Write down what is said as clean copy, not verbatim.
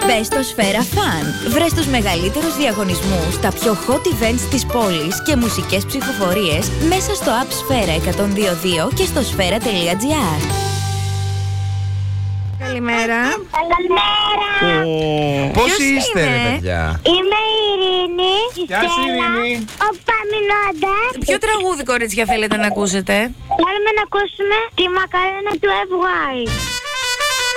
Μπες στο Σφαίρα Fun. Βρες τους μεγαλύτερους διαγωνισμούς, τα πιο hot events της πόλης και μουσικές ψηφοφορίες μέσα στο app Σφαίρα 102.2 και στο sfera.gr. Καλημέρα. Καλημέρα. Πώς είστε, ρε παιδιά? Είμαι η Ειρήνη. Γεια σου, Ειρήνη. Ο Παμινώντας. Ποιο τραγούδι, κορίτσια, θέλετε να ακούσετε? Θέλουμε να ακούσουμε τη μακαρένα του FY.